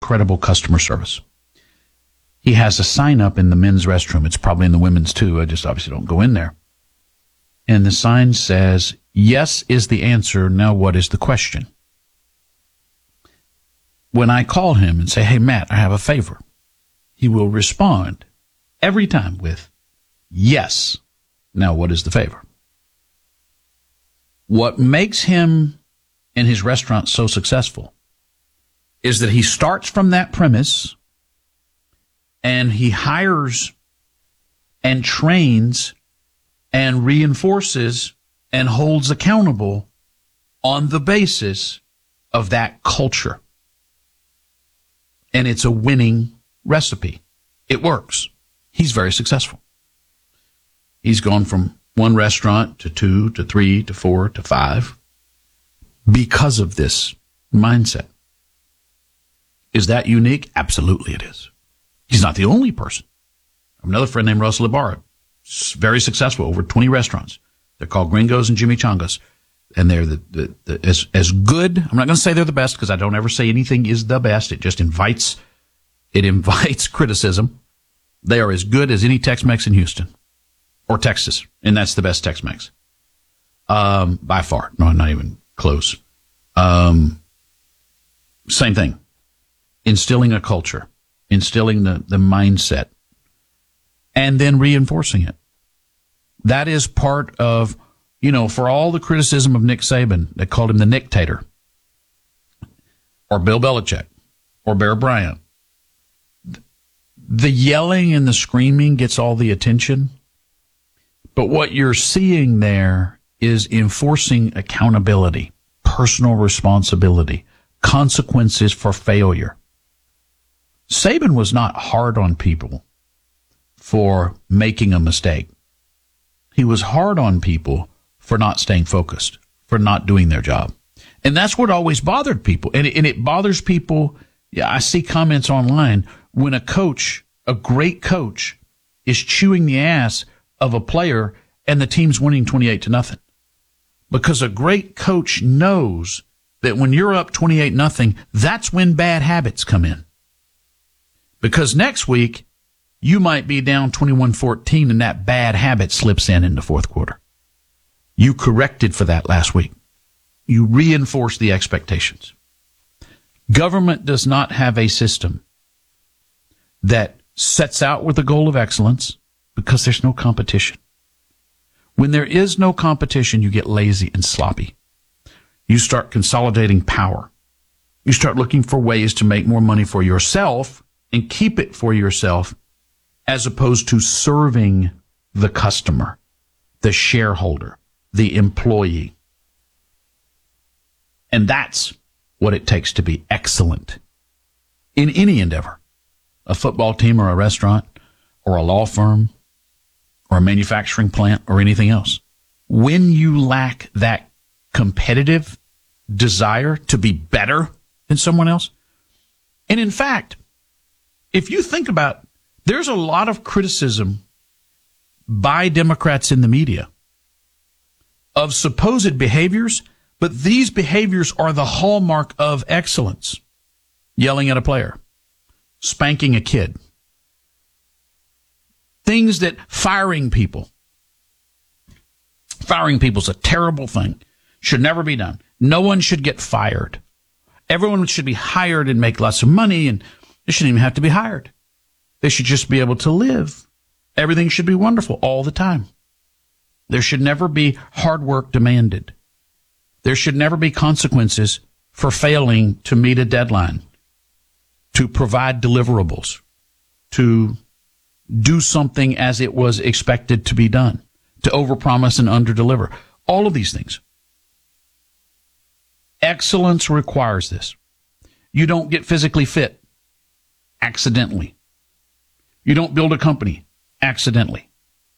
incredible customer service. He has a sign up in the men's restroom. It's probably in the women's too. I just obviously don't go in there. And the sign says, yes is the answer. Now what is the question? When I call him and say, hey, Matt, I have a favor, he will respond every time with, yes. Now what is the favor? What makes him and his restaurant so successful is that he starts from that premise and he hires and trains and reinforces and holds accountable on the basis of that culture. And it's a winning recipe. It works. He's very successful. He's gone from one restaurant to 2 to 3 to 4 to 5 because of this mindset. Is that unique? Absolutely it is. He's not the only person. I have another friend named Russell Ibarra, very successful, over 20 restaurants. They're called Gringos and Chimichangas. And they're as good. I'm not going to say they're the best because I don't ever say anything is the best. It just invites criticism. They are as good as any Tex-Mex in Houston or Texas. And that's the best Tex-Mex. By far. No, not even close. Same thing. Instilling a culture, instilling the mindset, and then reinforcing it. That is part of, for all the criticism of Nick Saban, they called him the Nicktator, or Bill Belichick, or Bear Bryant. The yelling and the screaming gets all the attention, but what you're seeing there is enforcing accountability, personal responsibility, consequences for failure. Saban was not hard on people for making a mistake. He was hard on people for not staying focused, for not doing their job. And that's what always bothered people. And it bothers people. Yeah, I see comments online when a great coach, is chewing the ass of a player and the team's winning 28-0. Because a great coach knows that when you're up 28-0, that's when bad habits come in. Because next week, you might be down 21-14 and that bad habit slips in the fourth quarter. You corrected for that last week. You reinforce the expectations. Government does not have a system that sets out with the goal of excellence because there's no competition. When there is no competition, you get lazy and sloppy. You start consolidating power. You start looking for ways to make more money for yourself and keep it for yourself, as opposed to serving the customer, the shareholder, the employee. And that's what it takes to be excellent in any endeavor, a football team or a restaurant or a law firm or a manufacturing plant or anything else. When you lack that competitive desire to be better than someone else, and in fact, if you think about, there's a lot of criticism by Democrats in the media of supposed behaviors, but these behaviors are the hallmark of excellence. Yelling at a player, spanking a kid, things that firing people. Firing people is a terrible thing. Should never be done. No one should get fired. Everyone should be hired and make lots of money, and they shouldn't even have to be hired. They should just be able to live. Everything should be wonderful all the time. There should never be hard work demanded. There should never be consequences for failing to meet a deadline, to provide deliverables, to do something as it was expected to be done, to overpromise and underdeliver. All of these things. Excellence requires this. You don't get physically fit accidentally. You don't build a company accidentally.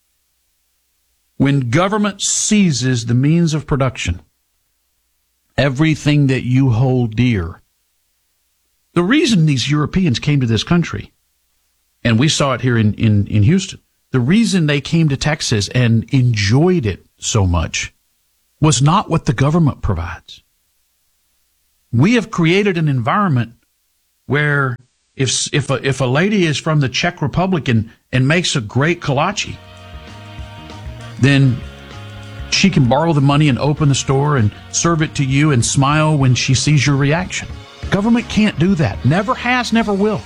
When government seizes the means of production, everything that you hold dear, the reason these Europeans came to this country, and we saw it here in Houston, the reason they came to Texas and enjoyed it so much was not what the government provides. We have created an environment where if a lady is from the Czech Republic and makes a great kolache, then she can borrow the money and open the store and serve it to you and smile when she sees your reaction. Government can't do that. Never has, never will.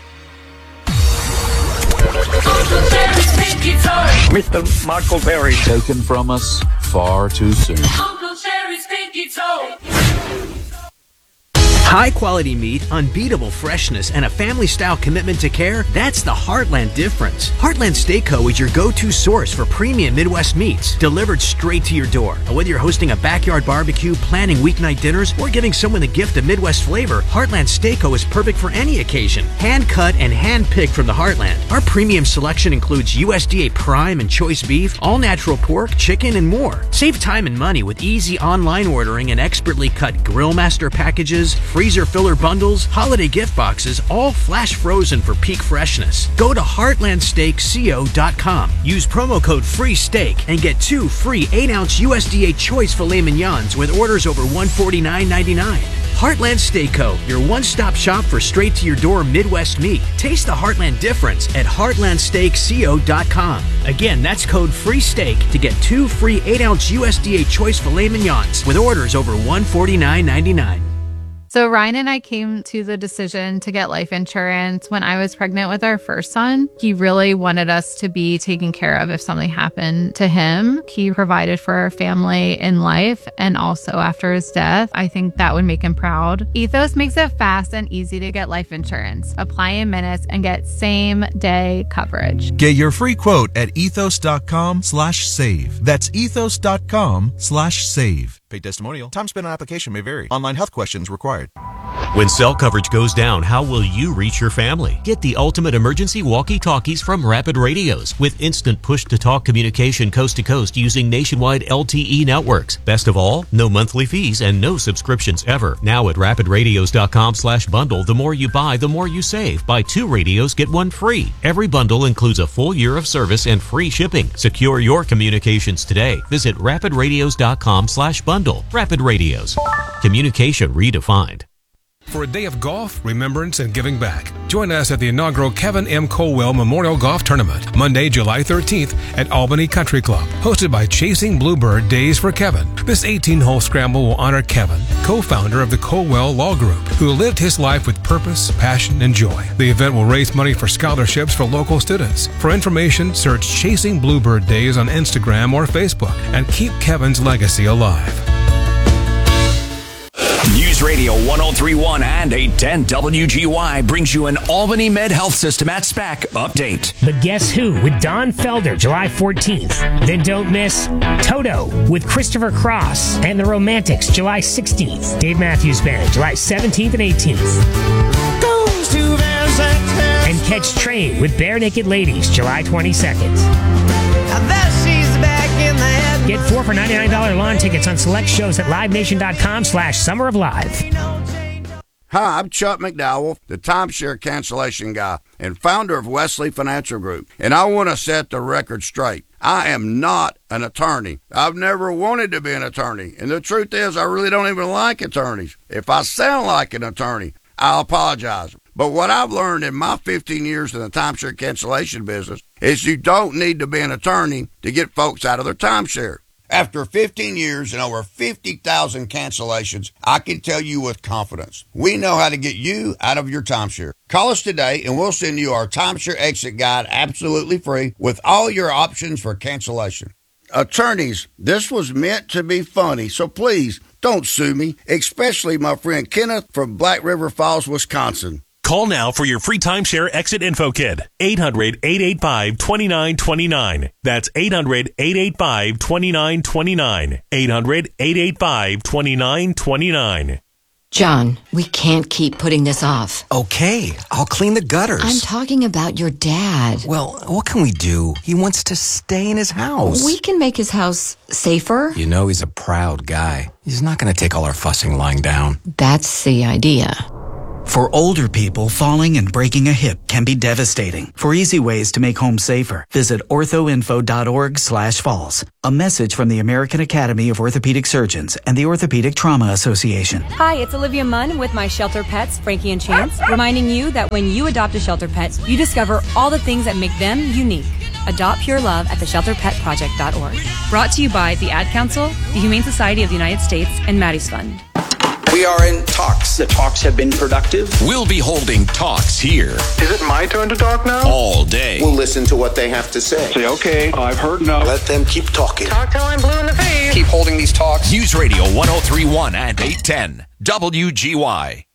Mr. Michael Berry. Taken from us far too soon. Uncle Jerry's Pinky Toe. High-quality meat, unbeatable freshness, and a family-style commitment to care, that's the Heartland difference. Heartland Steak Co. is your go-to source for premium Midwest meats, delivered straight to your door. Whether you're hosting a backyard barbecue, planning weeknight dinners, or giving someone the gift of Midwest flavor, Heartland Steak Co. is perfect for any occasion. Hand-cut and hand-picked from the Heartland. Our premium selection includes USDA prime and choice beef, all-natural pork, chicken, and more. Save time and money with easy online ordering and expertly cut Grill Master packages, freezer filler bundles, holiday gift boxes, all flash frozen for peak freshness. Go to heartlandsteakco.com. Use promo code FREESTEAK and get 2 free 8-ounce USDA choice filet mignons with orders over $149.99. Heartland Steak Co., your one-stop shop for straight-to-your-door Midwest meat. Taste the Heartland difference at heartlandsteakco.com. Again, that's code FREESTEAK to get 2 free 8-ounce USDA choice filet mignons with orders over $149.99. So Ryan and I came to the decision to get life insurance when I was pregnant with our first son. He really wanted us to be taken care of if something happened to him. He provided for our family in life and also after his death. I think that would make him proud. Ethos makes it fast and easy to get life insurance. Apply in minutes and get same-day coverage. Get your free quote at ethos.com/save. That's ethos.com/save. Paid testimonial. Time spent on application may vary. Online health questions required. When cell coverage goes down, how will you reach your family? Get the ultimate emergency walkie-talkies from Rapid Radios with instant push-to-talk communication coast to coast using nationwide LTE networks. Best of all, no monthly fees and no subscriptions ever. Now at rapidradios.com/bundle, the more you buy, the more you save. Buy 2 radios, get 1 free. Every bundle includes a full year of service and free shipping. Secure your communications today. Visit rapidradios.com/bundle. Rapid Radios. Communication redefined. For a day of golf, remembrance, and giving back, join us at the inaugural Kevin M. Colwell Memorial Golf Tournament, Monday, July 13th at Albany Country Club, hosted by Chasing Bluebird Days for Kevin. This 18-hole scramble will honor Kevin, co-founder of the Colwell Law Group, who lived his life with purpose, passion, and joy. The event will raise money for scholarships for local students. For information, search Chasing Bluebird Days on Instagram or Facebook and keep Kevin's legacy alive. News Radio 103.1 and 810 WGY brings you an Albany Med Health System at SPAC update. But Guess Who with Don Felder, July 14th. Then don't miss Toto with Christopher Cross and the Romantics, July 16th. Dave Matthews Band, July 17th and 18th. And catch Train with Bare Naked Ladies, July 22nd. Get 4 for $99 lawn tickets on select shows at livenation.com/Summer of Live. Hi, I'm Chuck McDowell, the timeshare cancellation guy and founder of Wesley Financial Group, and I want to set the record straight. I am not an attorney. I've never wanted to be an attorney, and the truth is I really don't even like attorneys. If I sound like an attorney, I'll apologize. But what I've learned in my 15 years in the timeshare cancellation business is you don't need to be an attorney to get folks out of their timeshare. After 15 years and over 50,000 cancellations, I can tell you with confidence, we know how to get you out of your timeshare. Call us today and we'll send you our timeshare exit guide absolutely free with all your options for cancellation. Attorneys, this was meant to be funny, so please don't sue me, especially my friend Kenneth from Black River Falls, Wisconsin. Call now for your free timeshare exit info kit. 800-885-2929. That's 800-885-2929. 800-885-2929. John, we can't keep putting this off. Okay, I'll clean the gutters. I'm talking about your dad. Well, what can we do? He wants to stay in his house. We can make his house safer. You know he's a proud guy. He's not going to take all our fussing lying down. That's the idea. For older people, falling and breaking a hip can be devastating. For easy ways to make home safer, visit orthoinfo.org/falls. A message from the American Academy of Orthopedic Surgeons and the Orthopedic Trauma Association. Hi, it's Olivia Munn with my shelter pets, Frankie and Chance, reminding you that when you adopt a shelter pet, you discover all the things that make them unique. Adopt pure love at theshelterpetproject.org. Brought to you by the Ad Council, the Humane Society of the United States, and Maddie's Fund. We are in talks. The talks have been productive. We'll be holding talks here. Is it my turn to talk now? All day. We'll listen to what they have to say. Say, okay, I've heard enough. Let them keep talking. Talk till I'm blue in the face. Keep holding these talks. News Radio 1031 and 810 WGY.